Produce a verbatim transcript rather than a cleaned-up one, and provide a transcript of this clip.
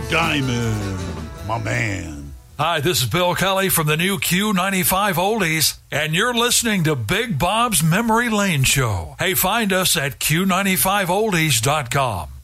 Diamond, my man. Hi, this is Bill Kelly from the new Q ninety-five Oldies, and you're listening to Big Bob's Memory Lane Show. Hey, find us at Q ninety-five oldies dot com.